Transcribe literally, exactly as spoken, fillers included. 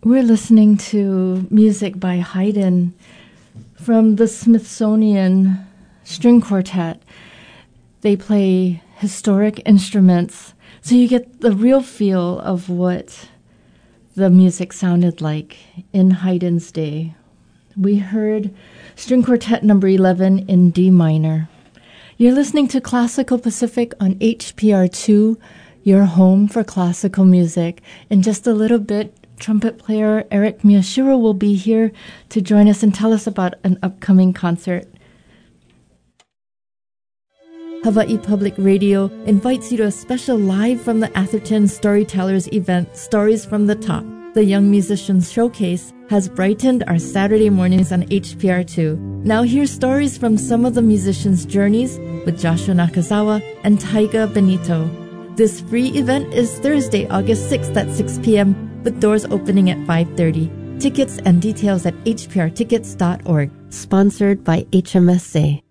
We're listening to music by Haydn from the Smithsonian String Quartet. They play historic instruments, so you get the real feel of what the music sounded like in Haydn's day. We heard String Quartet number eleven in D minor. You're listening to Classical Pacific on H P R two, your home for classical music. In just a little bit, trumpet player Eric Miyashiro will be here to join us and tell us about an upcoming concert. Hawaii Public Radio invites you to a special Live from the Atherton Storytellers event, Stories from the Top. The Young Musicians Showcase has brightened our Saturday mornings on H P R two. Now hear stories from some of the musicians' journeys with Joshua Nakazawa and Taiga Benito. This free event is Thursday, August sixth at six p.m. with doors opening at five thirty. Tickets and details at h p r tickets dot org. Sponsored by H M S A.